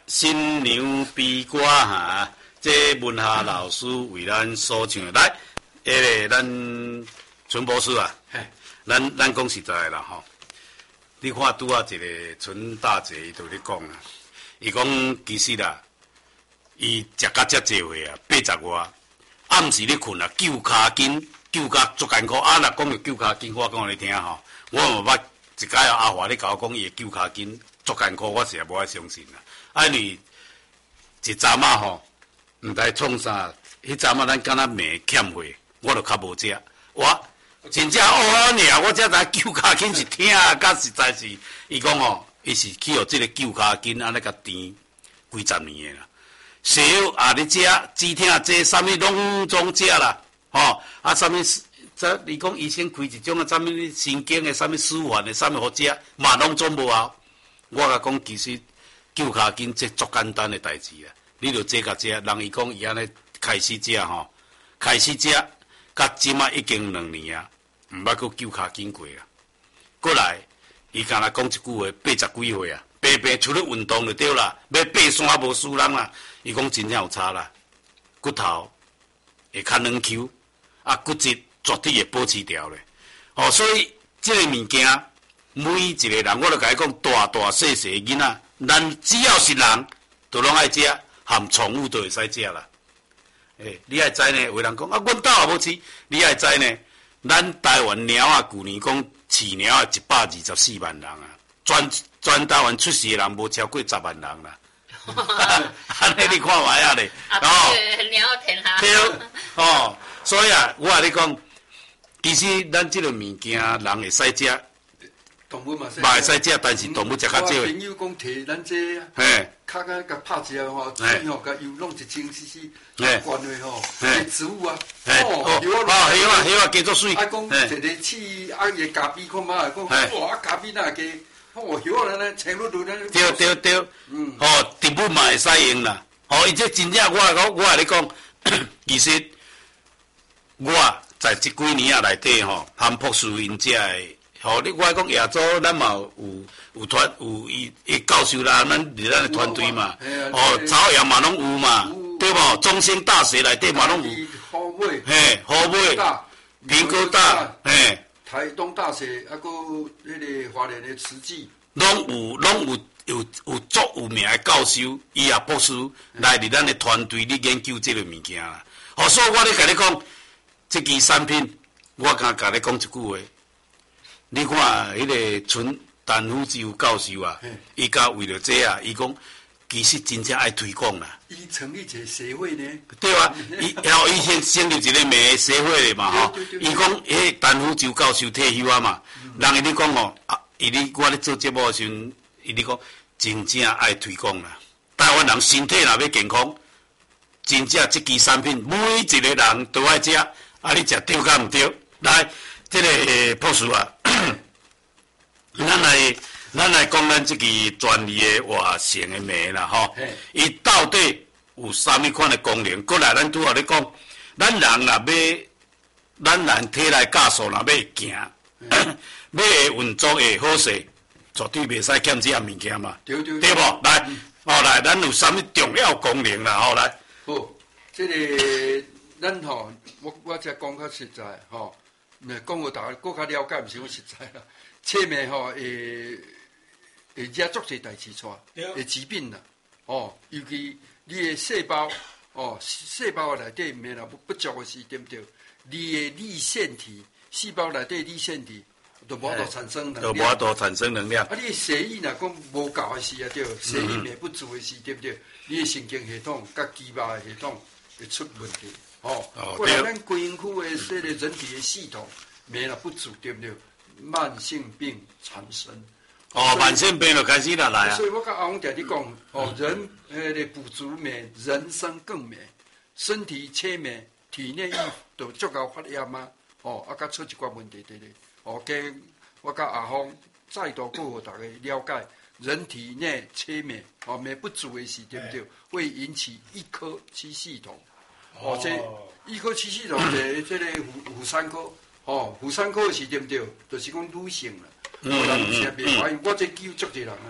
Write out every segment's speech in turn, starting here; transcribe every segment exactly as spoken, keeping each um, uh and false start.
新娘悲歌哈，这文夏老师为咱所唱的。来，诶、那个，咱陈博士啊，咱咱讲实在的啦吼。你看拄啊一个陈大姐，伊就咧讲啊，伊讲其实啦，伊食甲遮济岁啊，八十外，暗时咧困啊，揪骹筋，揪甲足艰苦。啊，若讲着揪骹筋，我讲你听吼，我嘛捌一摆啊，阿华咧甲我讲伊的揪骹筋足艰苦，我实在无爱相信啦。啊，你一阵仔吼，毋知创啥，迄阵仔咱敢若面欠货，我就较无食，我。真正哦尔，我才知揪骹筋是疼啊，甲实在是，伊讲吼，伊是去互即个揪骹筋安尼甲甜几十年的啦。小也咧食，止疼这啥物拢总食啦，吼啊啥物，这伊讲医生开一种啊啥物神经的、啥物舒缓的、啥物好食，嘛拢总无效。我甲讲，其实揪骹筋这足简单的代志啊，你著坐甲食，人伊讲伊安尼开始食吼，开始食。甲即马已经两年啊，毋捌阁揪骹筋过啊。过来，伊敢若讲一句话，八十几岁啊，白白出去运动就对啦，要爬山无输人啦。伊讲真正有差啦，骨头会较软 Q， 啊骨质绝对会保持住咧。哦，所以即个物件，每一个人，我著甲伊讲，大大细细的囡仔，咱只要是人，都拢爱食，含宠物都会使食啦。诶、欸，你爱知呢？有人讲啊，阮兜也无饲。你爱知呢？咱台湾猫啊，旧年讲饲猫啊，一百二十四万人啊，全全台湾出世的人无超过十万人啦。安尼你看卖啊咧， 哦，猫天下。 对，哦，所以啊，我甲你讲，其实咱即个物件，人会使食。 动物嘛， 嘛会使食，但是动物食较少。我朋友讲摕咱这， 嘿， 脚甲甲拍一下吼，水吼甲油弄一清洗洗，灌的吼，植物啊， 哦，油啊，油啊，油啊，加做水。 啊，讲一个试啊，个咖啡看嘛，讲哇，咖啡哪加，哦，油啊，咱青绿绿咱。 对对对，嗯，哦，植物嘛会使用啦，哦，伊这真正我我我甲你讲，其实我在这几年啊内底吼，含朴树因遮的。吼，你我讲亚洲，咱嘛有有团有伊伊教授啦，咱伫咱的团队嘛，哦，朝阳嘛拢有嘛，对无？中兴大学内底嘛拢有， 河尾， 嘿，河尾，屏科大，嘿， 台东大学，啊，个迄个花莲的慈济， 拢有拢有有有足有名的教授，伊也博士来伫咱的团队里研究这个物件啦。哦，所以我咧甲你讲，这支产品，我敢甲你讲一句话。你看，迄个陈丹福州教授啊，伊甲为了这啊，伊讲其实真正爱推广啦。 伊成立一个协会呢？ 对啊，伊然后伊先成立一个美协会咧嘛吼。伊讲，迄丹福州教授退休啊嘛，人伊咧讲吼，啊，伊咧我咧做节目时阵，伊咧讲真正爱推广啦。台湾人身体若要健康，真正这支产品每一个人都爱食，啊，你食对甲毋对？来。这个朴树啊，咱来咱来讲咱这个专利的活性的酶啦，吼，伊到底有啥物款的功能？过来，咱拄好咧讲，咱人若要，咱人体内加速若要行，要会运作会好势，绝对袂使欠这样物件嘛， 对对对无？来，哦来，咱有啥物重要功能啦？吼来， 好，这个咱吼，我我才讲较实在，吼。那讲互大家更较了解，毋是讲实在啦。切面吼会会惹足侪代志出，会疾病啦。哦，尤其你的细胞，哦，细胞内底面若不不足的时，对不对？你的粒线体，细胞内底粒线体，就无法度产生能量。 就无法度产生能量。 啊，你的血液若讲无够的时啊，对，血液面不足的时，对不对？你的神经系统甲肌肉的系统会出问题。哦，过来咱规身躯的这个人体的系统免了不足，对不对？慢性病产生。 哦，慢性病就开始啦来啊。 所以我甲阿翁常伫讲，哦，人呃的补足美，人生更美。身体缺美，体内就足够发炎嘛。哦，啊，甲出一寡问题对咧。哦，跟我甲阿峰再度告诉大家了解，人体内缺镁，哦，镁不足的时，对不对？会引起一颗七系统。哦，这一颗七系统的这个妇妇产科，哦，妇产科是对不对？就是讲女性啦，嗯嗯嗯，我这救足侪人啊，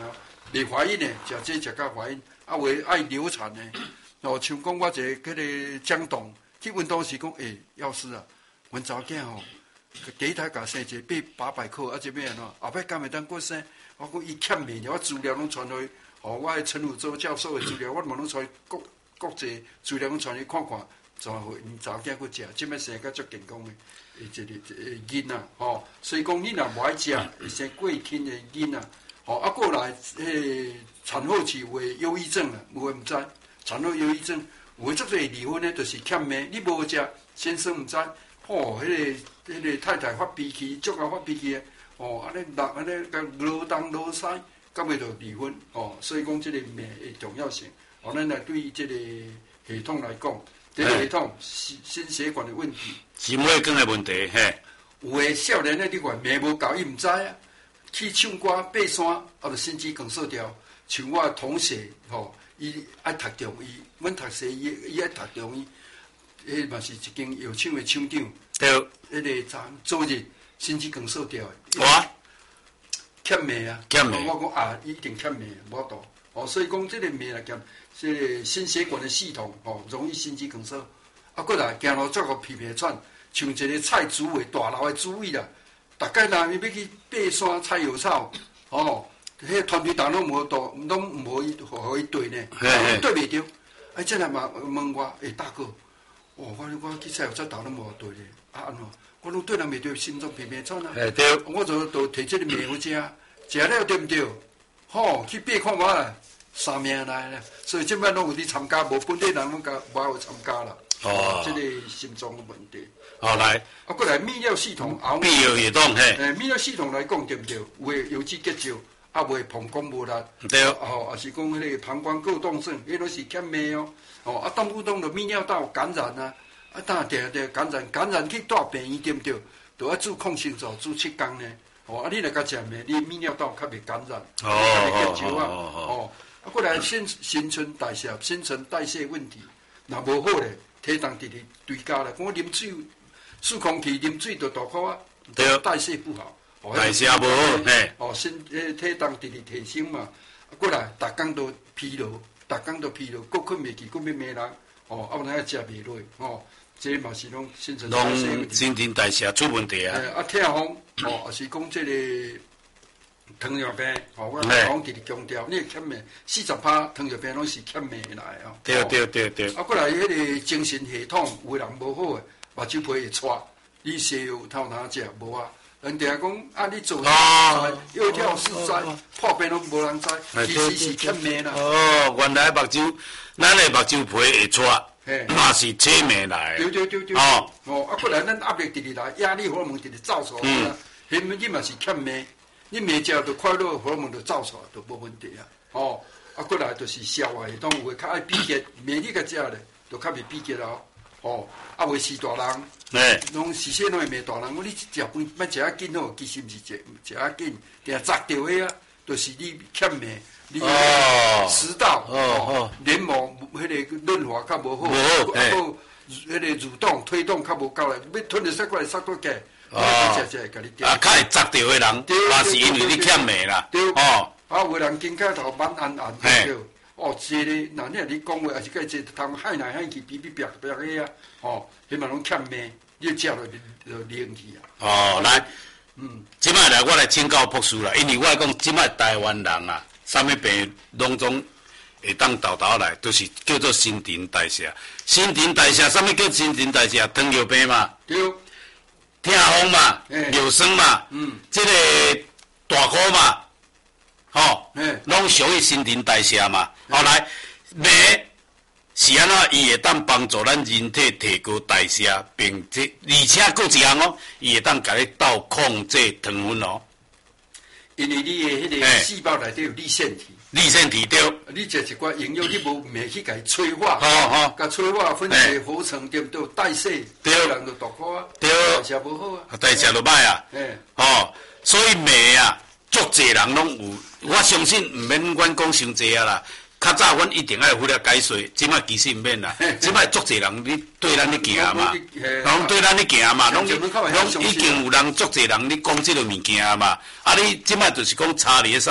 未怀孕的，食这食到怀孕，啊，为爱流产的，哦，像讲我一个迄个江董去运动时讲，诶、欸，药师啊，阮查某囝吼，第一胎甲生一个八百块，啊，这边安怎？后摆敢会当过生？我讲伊欠命，我资料拢传去，哦，我的陈汝洲教授的资料，我嘛拢传国国际资料拢传去看看，怎会因查某囝去食，即摆生甲足健康的。一个囡仔，吼，所以讲你若无爱食，会生过轻的囡仔，吼，啊，过来，迄产后期有诶忧郁症啊，有诶毋知，产后忧郁症，有诶足侪离婚咧，就是欠命，你无食，先生毋知，吼，迄个迄个太太发脾气，足够发脾气诶，吼，安尼人安尼甲劳东劳西，到尾就离婚，吼，所以讲即个命诶重要性，吼，咱来对即个系统来讲。第一个系统心心血管的问题， 心血管的问题，嘿， 有诶少年咧，你看命无够，伊毋知啊，去唱歌爬山，啊，就心肌梗塞掉。像我同学吼，伊爱读中医，阮读西医，伊爱读中医，迄嘛是一间药厂诶厂长， 对， 迄个昨昨日心肌梗塞掉诶， 哇， 欠命啊， 欠命， 我讲啊，一定欠命，无度，哦，所以讲即个命来讲。这个心血管的系统哦，容易心肌梗塞。啊，过来行路做个皮皮喘，像一个菜主委大楼的主委啦。大概若要去爬山采药草，哦，迄个团队人拢无度，拢无伊互伊对呢，对袂着。哎，这来嘛问我，诶、欸，大哥，哦，我我去采药草头拢无对咧，啊安怎？我拢对人袂着，心脏皮皮喘啊。 哎对。 我就就摕这个面去食，食了对毋对？吼、哦，去爬看我啦。三命来啦，所以即摆拢有伫参加，无本地人拢甲无有参加啦。哦，即、这个心脏的问题。 好、哦、来， 啊，过来泌尿系统， 泌尿系统嘿。 诶，泌尿系统来讲对毋对？有诶油脂结晶，啊，袂膀胱无力。 对。 哦，也是讲迄个膀胱过动症，迄拢是欠镁哦。哦，啊，动不动就泌尿道感染啊，啊，当定定感染，感染去大病院对毋对？就要做抗生素，做七工呢。哦，啊，你若甲食镁，你泌尿道较袂感染，较袂结晶啊。哦。啊，过来新新陈代谢、新陈代谢问题，若无好咧，体重直直堆加咧。我啉水、漱空气、啉水就大块啊，代谢不好， 哦、代谢无好，嘿。 哦，身诶体重直直提升嘛。啊，过来，逐工都疲劳，逐工都疲劳，搁困袂去，搁要骂人。哦，啊，不然要食袂落，哦，这嘛是拢新陈代谢问题。 新陈代谢出问题啊。 啊，痛风，哦，也是讲这个。糖尿病，哦，我讲直直强调，你欠镁，四十趴糖尿病拢是欠镁来哦。 对对对对。 啊，过来迄个精神系统，有人无好诶，目睭皮会错，你西药透哪食无啊？人定讲啊，你做啥？又跳四灾，破病拢无人知，其实是欠镁啦。 哦，原来目睭，咱诶目睭皮会错，嘛是切镁来。 对对对对。哦哦，啊，过来咱压力直直来，压力荷尔蒙直直走出来啦，迄物你嘛是欠镁。你袂食就快乐荷尔蒙就走出来，就无问题啊！哦，啊，过来就是消化系统有诶较爱闭结，免你甲食咧，就较袂闭结咯。哦，啊，袂是大人， 诶， 拢是说拢会骂大人，我你食饭莫食啊紧吼，其实毋是食食啊紧，定砸着诶啊，就是你欠镁，你食道哦，黏膜迄个润滑较无好，啊，个迄个蠕动推动较无够咧，要吞着塞过来塞过去。哦， 啊，较会砸着的人，嘛是因为你欠镁啦。 对，哦，啊，有人肩胛头蛮暗暗对，哦，坐咧，那你你讲话也是个坐通海来海去，比比白白个啊，哦，迄嘛拢欠镁，你食落就灵去啊。 哦，来，嗯，即摆来我来请教博士啦，因为我讲即摆台湾人啊，啥物病拢总会当豆豆来，都是叫做新陈代谢。新陈代谢，啥物叫新陈代谢？糖尿病嘛。 对。 痛风嘛，尿酸嘛，嗯，这个大苦嘛，吼，拢属于新陈代谢嘛。后来，镁是安怎？伊会当帮助咱人体提高代谢，并且而且佫一项哦，伊会当甲你斗控制糖分哦。 因为你的迄个细胞内底有粒线体。 粒线体对， 你食一寡营养，你无免去甲伊催化， 好好， 甲催化分解合成对不对？代谢， 对， 人就大块啊， 对， 代谢无好啊， 代谢就歹啊，哎，哦，所以镁啊，足侪人拢有，我相信毋免阮讲伤济啊啦。较早阮一定爱有了解说，即摆其实毋免啦，即摆足侪人你对咱咧行嘛，拢对咱咧行嘛，拢拢已经有人足侪人咧讲即个物件嘛，啊你即摆就是讲差伫啥？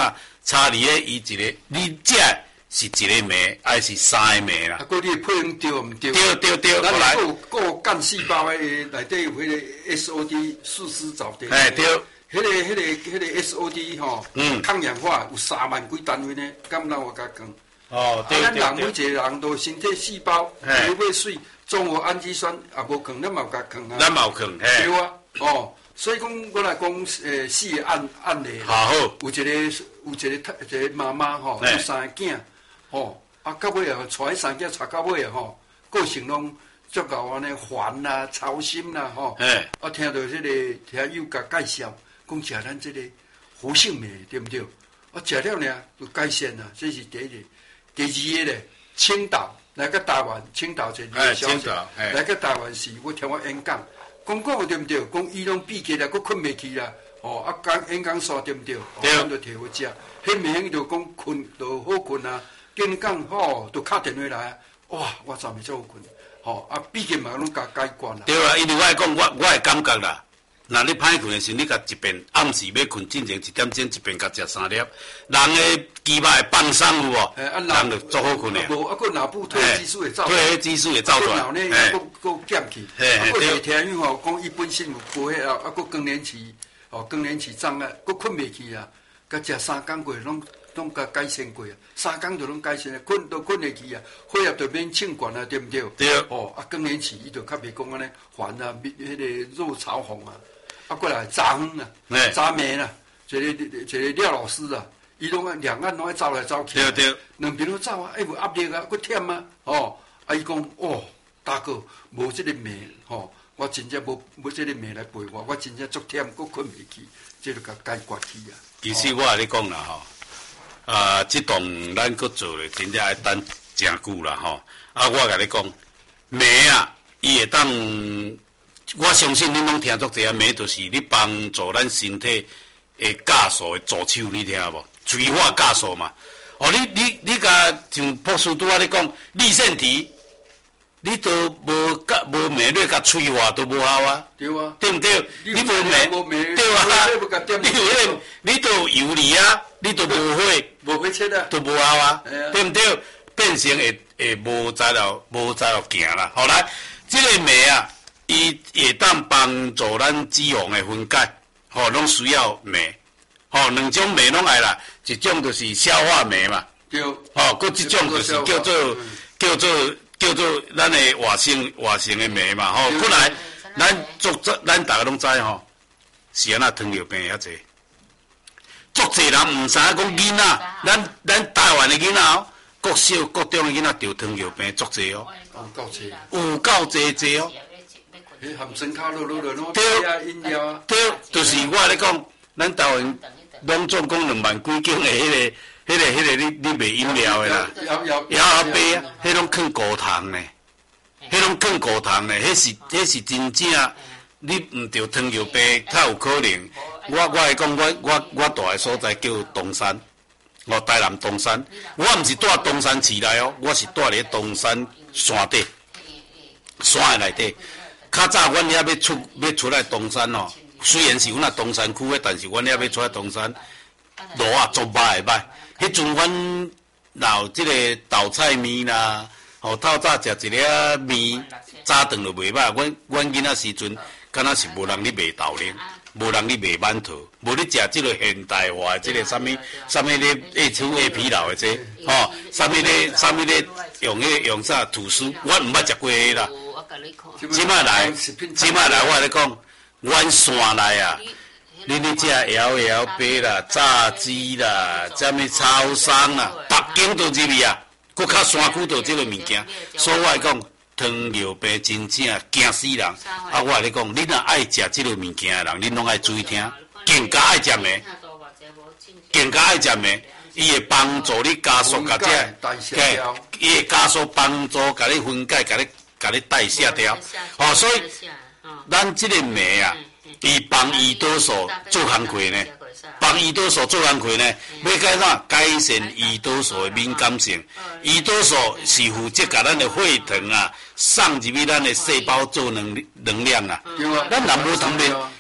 差伫咧伊一个，你食是一个酶还是三个酶啦？ 啊，个你配用对毋对？ 对对对， 咱来， 有个干细胞诶，内底有迄个 S O D 四丝藻碘。 哎对。 迄个、迄个、迄个 S O D 吼，嗯，抗氧化有三万几单位呢，敢咱我甲讲。 哦，对对对。咱人每一个人都身体细胞，有尾水综合氨基酸也无抗，咱嘛有甲抗啊。 咱嘛有抗，嘿。 对啊，哦，所以讲我来讲，诶，四个案案例。 好好。 有一个有一个一个妈妈吼，有三个囝，吼，啊，到尾啊，带三个囝带到尾啊，吼，个性拢足够安尼烦啦、操心啦，吼。哎。啊，听到迄个听友甲介绍。讲食咱这个活性酶对不对？啊，食了呢就改善啦，这是第一个。第二个咧，青岛来个台湾，青岛这个消息，来个台湾时，我听我演讲，讲讲对不对？讲伊拢闭起来，佫困袂去啦。哦，啊，讲演讲煞对不对？对。咱就摕好食，迄明就讲困就好困啊。跟讲吼，就敲电话来，哇，我昨暝足好困。吼，啊，闭起嘛拢甲解决啦。 对啊，因为我讲我我的感觉啦。那你歹困的时候，你甲一边暗时要困进前一點鐘，一邊甲食三粒，人的肌肉會放鬆有無？人就足好困的。 無，啊，個腦部褪黑激素會走。 褪黑激素會走出來。 腦呢，佫佫減去。啊，個係聽因吼，講伊本身有無迄啊，啊，個更年期，哦，更年期障礙，佫困袂去啊，甲食三工過，攏攏甲改善過啊，三工就攏改善，困都困會去啊，血壓就免清懸啊，對唔對？ 對。 哦，啊，更年期伊就較袂講安尼煩啊，迄個肉潮紅啊。啊，過來查遠啊，查暝啦，一個一個廖老師啊，伊攏啊兩岸攏愛走來走去，對對，兩邊都走啊，哎無壓力啊，佫忝啊，哦，啊伊講哦，大哥無即個暝，吼，我真正無無即個暝來陪我，我真正足忝，佫困袂去，即就甲解決去啊。 其實我甲你講啦，吼，啊，即棟咱佫做咧，真正愛等誠久啦，吼，啊，我甲你講，暝啊，伊會當。我相信恁攏聽足濟啊，鎂就是你幫助咱身體的酵素的助手，你聽無？催化酵素嘛。哦，你你你甲像博士拄仔咧講，立腺體，你都無甲無鎂你甲催化都無效啊。 對啊。 對毋對？你無鎂，對啊。你有迄，你都有游離啊，你都無火， 無火切啊， 都無效啊。對毋對？變成會會無在了無在了行啦。後來，即個鎂啊。伊會當幫助咱脂肪的分解，吼，攏需要鎂，吼，兩種鎂攏愛啦，一種就是消化鎂嘛， 對， 吼，擱一種就是叫做叫做叫做咱的活性活性的鎂嘛，吼，過來，咱足咱大家攏知吼，是安那糖尿病遐濟，足濟人毋知影講囡仔，咱咱台灣的囡仔哦，國小國中的囡仔得糖尿病足濟哦， 有夠濟， 有夠濟濟哦。 迄含酸卡落落落落， 對啊，飲料啊， 對，就是我咧講，咱台灣攏總共兩萬幾斤的迄個、迄個、迄個你你賣飲料的啦，搖搖搖杯啊，迄種放果糖呢，迄種放果糖呢，迄是迄是真正，你毋着糖尿病，較有可能。我我來講，我我我住的所在叫東山，哦，台南東山，我毋是住東山市內哦，我是住咧東山山底，山的內底。較早阮遐要出要出來東山哦，雖然是阮那東山區的，但是阮遐要出來東山，路啊足歹會歹。迄陣阮若有即個豆菜麵啦，吼透早食一粒麵，早頓就袂歹。阮阮囡仔時陣，敢若是無人咧賣豆奶，無人咧賣饅頭，無咧食即個現代化的即個啥物啥物咧會出會疲勞的這，吼啥物咧啥物咧用迄用啥吐司，我毋捌食過迄啦。即擺來，即擺來，我咧講，阮山內啊，你咧食搖搖杯啦、炸雞啦、啥物超商啦，北京都入去啊，佫較山區都有即個物件，所以我來講，糖尿病真正驚死人。啊，我咧講，你若愛食即個物件的人，你攏愛注意聽，更加愛食鎂，更加愛食鎂，伊會幫助你加速甲這，伊會加速幫助甲你分解，甲你。甲你代謝掉，哦，所以咱即個鎂啊，伊幫胰島素做工課呢，幫胰島素做工課呢，要改啥？改善胰島素的敏感性。胰島素是負責甲咱的血糖啊送入去咱的細胞做能能量啊。咱若無糖尿，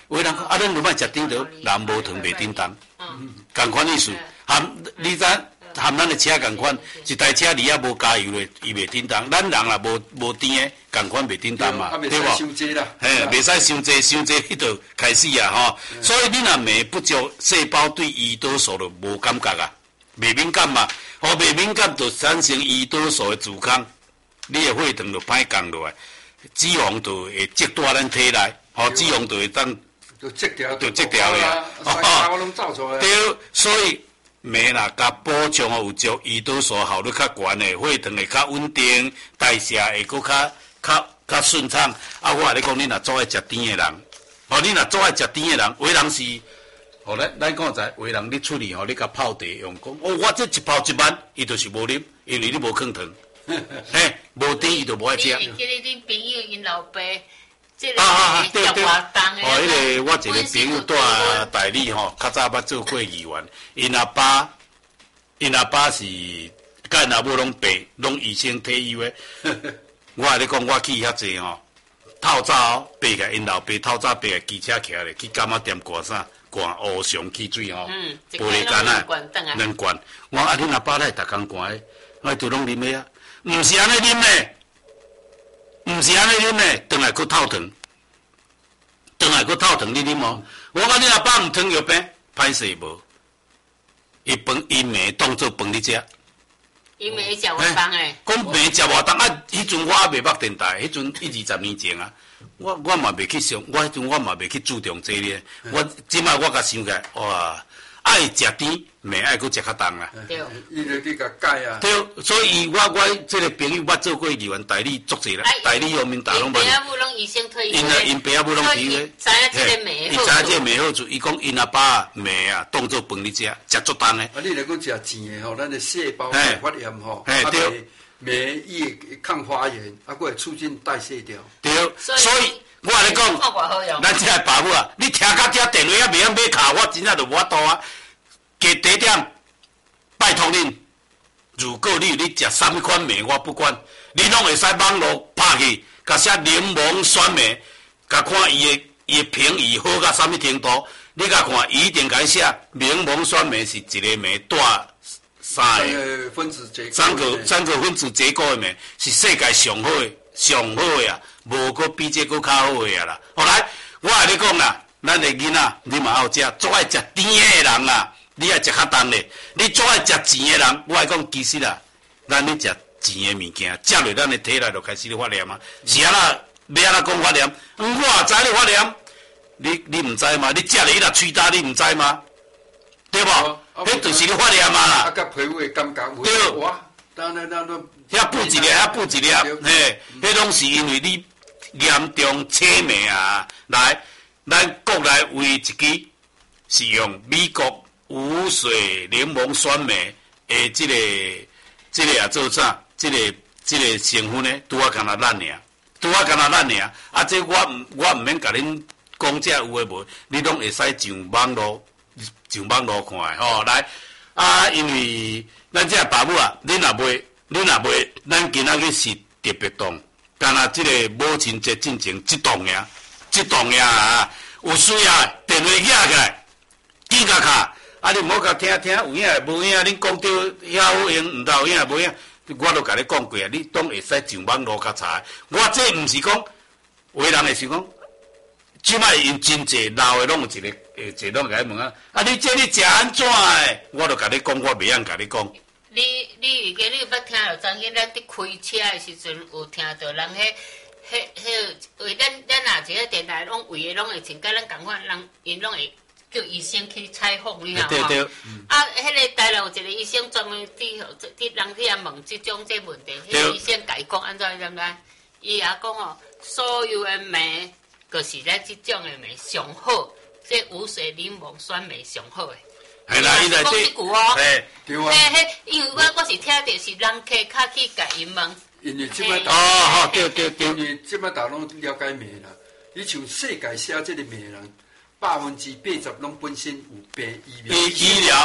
有人讲啊，咱落摆食甜着，人无糖袂叮当，共款意思。含你知含咱的车共款，一台车你也无加油咧，伊袂叮当。咱人啦无无甜的，共款袂叮当嘛，对无？ 伤济啦， 嘿，袂使伤济，伤济迄度开始啊吼。所以你若酶不足，细胞对胰岛素就无感觉啊，袂敏感嘛。吼，袂敏感就产生胰岛素的阻抗，你的血糖就歹降落来。脂肪就会积在咱体内，吼，脂肪就会当就积掉， 就积掉了， 哦，我拢走出来。 对，所以酶啦，甲补充有足，胰岛素效率较悬的，血糖会较稳定，代谢会搁较较较顺畅。啊，我跟你讲，你若做爱食甜的人，吼，你若做爱食甜的人，有的人是，吼，咱咱讲在，有的人你出去吼，你甲泡茶用讲，哦，我这一泡一万，伊就是无啉，因为你无放糖。嘿，无甜伊就无爱食。 你记得恁朋友因老爸，这个啊对对，哦， 迄个我一个朋友住大理吼，较早捌做过议员，因阿爸，因阿爸是甲因阿母拢白，拢医生退休的。我跟你讲，我去遐济吼，透早爬起来，因老爸透早爬起来骑车起来去柑仔店挂啥，挂乌上汽水吼，玻璃罐啊，两罐。我啊，恁阿爸来逐工挂的，我就拢啉的啊。毋是安尼啉嘞，毋是安尼啉嘞，转来佫透糖，转来佫透糖，你啉无？我讲你阿爸毋糖药病，歹势无？伊饭伊糜当做饭你食。 伊糜食活动诶。 讲糜食活动啊！迄阵我还袂捌电台，迄阵一二十年前啊，我我嘛袂去想，我迄阵我嘛袂去注重这咧。我即摆我甲想起来，哇！爱食甜，袂爱佫食较重啦。 对， 伊就去甲改啊。 对，所以我我这个朋友捌做过议员，代理足济啦，代理国民党拢捌。 因爸母拢医生退休。 因啊，因爸阿母拢退休。 知影这个糜好处。伊知影这个糜好处，伊讲因阿爸糜啊，当做饭你食，食足重的。 啊，你若讲食甜的吼，咱的细胞发炎吼，啊对， 糜伊会抗发炎，啊，佫会促进代谢掉。 对，所以。我跟你讲，咱这个爸母啊，你听到这电话也袂晓买卡，我真正就无法度啊。加第一点，拜托恁，如果你有咧食啥物款糜，我不管，你拢会使网络拍去，甲写柠檬酸糜，甲看伊的伊的评语好到啥物程度，你甲看，伊一定甲伊写柠檬酸糜是一个糜带三个分子结构， 三个三个分子结构的糜，是世界上好的上好的啊。无个比这个较好个啊啦！后来我跟你讲啦，咱的囡仔你嘛要食，最爱食甜的人啦，你爱食较重的。你最爱食甜的人，我来讲其实啦，咱咧食甜的物件，食落咱的体内就开始咧发炎啊。是啊啦，要安怎讲发炎？我知你发炎，你你毋知嘛？你食咧迄个喙焦，你毋知吗？对无？迄就是咧发炎嘛啦。 啊，甲皮肤的感觉对哇，当然当然。 遐补一粒，遐补一粒，嘿，迄拢是因为你。严重车糜啊！来，咱国内唯一一支是用美国无水柠檬酸糜诶，即、这个、即、这个也做啥？即、这个、即、这个成分呢，拄啊干那咱尔，拄啊干那咱尔。啊，这我毋我毋免甲恁讲这有诶无，你拢会使上网络上网络看诶吼。来，啊，因为咱这爸母啊，恁若买，恁若买，咱今仔日是特别档。干那即个母亲节进前激动呀，激动呀啊！有需要电话举起来，记甲卡。啊，你毋好甲听听有影无影，恁讲着遐好用，毋知有影无影，我都甲你讲过啊，你当会使上网络较查。我这毋是讲，有的人会想讲，即摆因真济老的拢有一个诶，一拢甲伊问啊，啊你这你食安怎诶？我都甲你讲，我袂晓甲你讲。 你你个你捌听着？昨天咱伫开车的时阵，有听到人迄、迄、迄，为咱咱若一个电台拢为的拢会像甲咱共款，人因拢会叫医生去采访你啊。 对对。 啊，迄个台内有一个医生专门伫伫人去啊问即种即问题，迄个医生甲伊讲安怎，知毋知？伊也讲哦，所有的糜，就是咱即种的糜上好，即无水柠檬酸糜上好的。 系啦，伊来这， 嘿， 对啊。 嘿嘿，因为我我是听着是人客较去甲因问。 因为即摆哦，好，对对对。 因为即摆大拢了解糜啦，你像世界写即个糜人，百分之八十拢本身有病医疗。 医疗，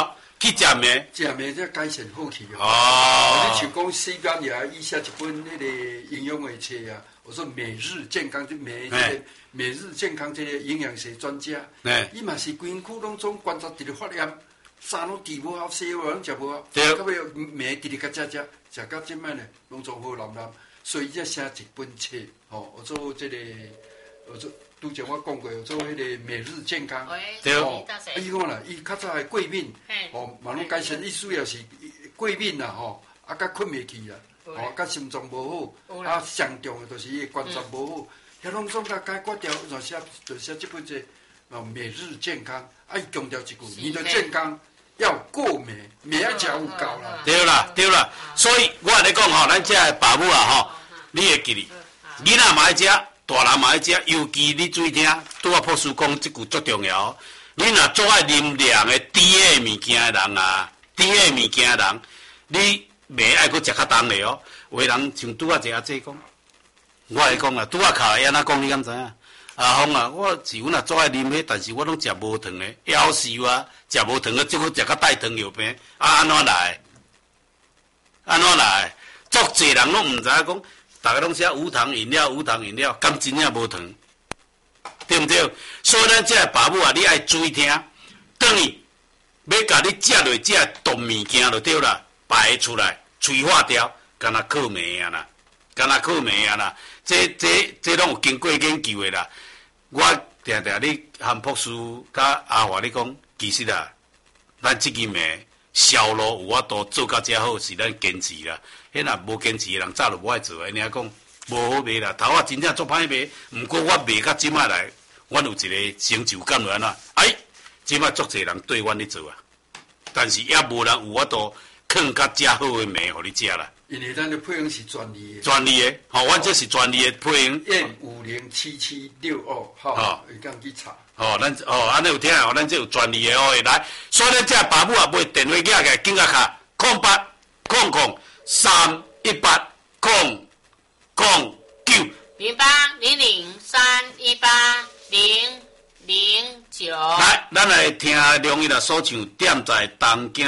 去食糜， 食糜才改善好去哦。 哦， 你像讲西班牙伊写一本迄个营养的册啊，我说每日健康，就每这个每日健康这个营养学专家，伊嘛是规身躯拢总观察伫咧发炎，啥拢治无好，西药拢食无好，到尾糜直直甲食食，食到即摆呢，拢总好蓝蓝。所以才写一本册，吼，我做这个，我做拄前我讲过，我做迄个每日健康， 对， 哦，伊讲啦，伊较早的过敏，吼，嘛拢改善，伊主要是过敏啦，吼，啊，甲困袂去啦，吼，甲心脏无好，啊，上重的就是伊关节无好，遐拢总甲解决掉，就写就写这本册，哦，每日健康，啊，伊强调一句，你的健康。要过糜，糜要食有够啦。 对啦，对啦，所以我咧讲吼，咱遮个爸母啊吼，你会记哩，囡仔嘛爱食，大人嘛爱食，尤其你注意听，拄啊博士讲即句足重要。你若做爱啉凉的甜的物件的人啊，甜的物件的人，你袂爱搁食较重的哦。有的人像拄啊一阿姐讲，我会讲啦，拄啊靠安怎讲你敢知影？啊，风啊！我是阮也做爱啉迄，但是我拢食无糖的，夭寿啊！食无糖的，即个食较带糖尿病，啊安怎来？安怎来？足侪人拢毋知影讲，逐个拢写无糖饮料、无糖饮料，敢真正无糖，对毋对？所以咱即个爸母啊，你爱注意听，等于要甲你食落即个毒物件就对啦，排出来，催化掉，敢若靠糜啊啦，敢若靠糜啊啦，这这这拢有经过研究的啦。我定定你和博士甲阿华你讲，其实啊，咱即支糜销路有法度做到遮好，是咱坚持啦。迄若无坚持的人，早就无爱做。安尼讲无好卖啦，头啊真正足歹卖。毋过我卖到即摆来，阮有一个成就感就安怎？哎，即摆足侪人对阮咧做啊，但是也无人有法度放较遮好的糜互你食啦。 因为咱的配方是专利的， 专利的，吼、哦，阮这是专利的配方。 燕五零七七六二，好，会当去查。 哦，咱哦，安尼有听哦，咱这有专利的哦，来，所以咱这爸母啊，买电话寄来，紧甲卡空八空空三一八空空九零八零零三一八零零九。 来，咱来听梁毅来所唱，点在东京。